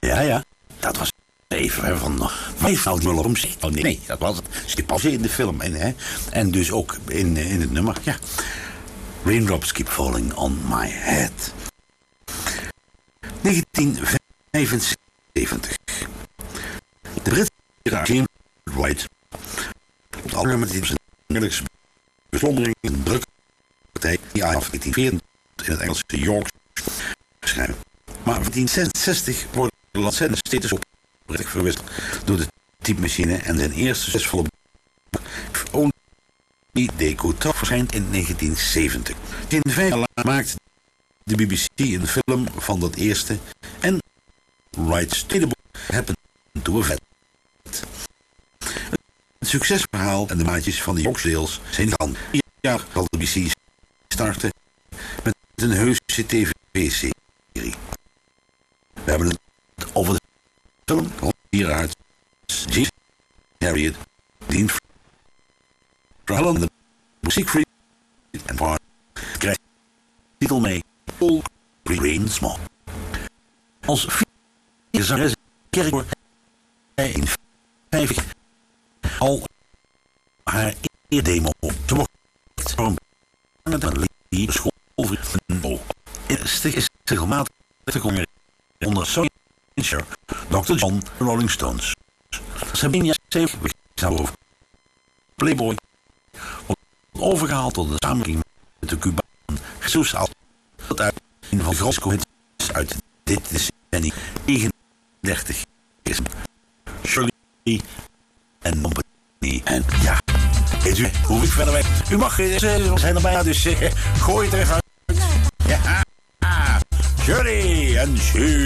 Ja. Dat was even van... Vijf nou die om zich. Oh nee, dat was het. Ze pauze in de film. En dus ook in het nummer. Ja. Raindrops keep falling on my head. 1975. De Britse James White. Het album met zijn beslommering en druk. Partij die af 1940 in het Engelse York schrijven. Maar in 1966 wordt de Lancet steeds op verwisseld door de typemachine en zijn eerste succesvolle boek Only They Could Talk verschijnt in 1970. In 5 jaar maakt de BBC een film van dat eerste en Wright's tweede boek Happened to a Vet. Het succesverhaal en de maatjes van de Yorksdales zijn aan. 4 jaar zal de BBC starten met een heuse tv-serie. We hebben het over de film hieruit James Harriet, Dean Helen, de Siegfried en Bart krijgt de titel mee All Green Small. Als vierde zangeres kerkkoor hij in 5 al haar eerdemo te worden met een school over een boog. Eerste is regelmatig te komen onder Sonny Cher, Dr. John, de Rolling Stones. Sabine Zeeuw over Playboy wordt overgehaald tot de samenwerking met de Cubaan Jesus Al. Dat uit een van de grootste cohits uit dit decennium 39 is. Shirley en Company. En ja, weet u hoe ik verder weg? U mag, we zijn er bijna, dus gooi het er even uit. Ja, Shirley en Shirley.